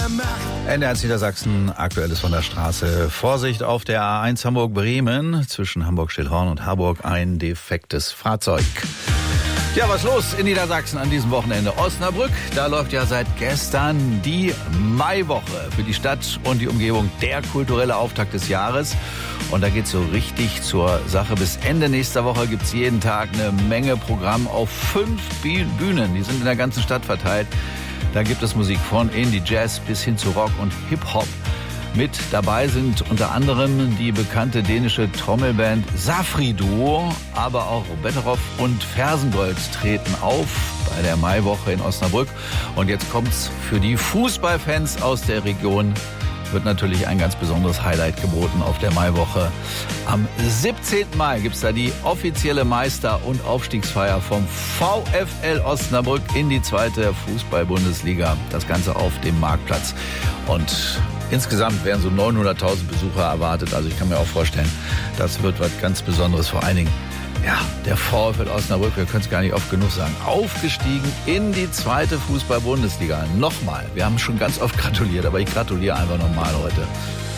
NDR Niedersachsen, Aktuelles von der Straße. Vorsicht auf der A1 Hamburg-Bremen. Zwischen Hamburg-Stillhorn und Harburg ein defektes Fahrzeug. Ja, was los in Niedersachsen an diesem Wochenende? Osnabrück, da läuft ja seit gestern die Maiwoche. Für die Stadt und die Umgebung der kulturelle Auftakt des Jahres. Und da geht's so richtig zur Sache. Bis Ende nächster Woche gibt's jeden Tag eine Menge Programm auf 5 Bühnen. Die sind in der ganzen Stadt verteilt. Da gibt es Musik von Indie, Jazz bis hin zu Rock und Hip-Hop. Mit dabei sind unter anderem die bekannte dänische Trommelband Safri Duo, aber auch Betteroff und Fersengold treten auf bei der Maiwoche in Osnabrück. Und jetzt kommt's für die Fußballfans aus der Region. Wird natürlich ein ganz besonderes Highlight geboten auf der Maiwoche. Am 17. Mai gibt's da die offizielle Meister- und Aufstiegsfeier vom VfL Osnabrück in die 2. Fußball-Bundesliga. Das Ganze auf dem Marktplatz. Und insgesamt werden so 900.000 Besucher erwartet. Also ich kann mir auch vorstellen, das wird was ganz Besonderes. Vor allen Dingen, ja, der VfL Osnabrück, wir können es gar nicht oft genug sagen, aufgestiegen in die 2. Fußball-Bundesliga. Nochmal, wir haben schon ganz oft gratuliert, aber ich gratuliere einfach nochmal heute.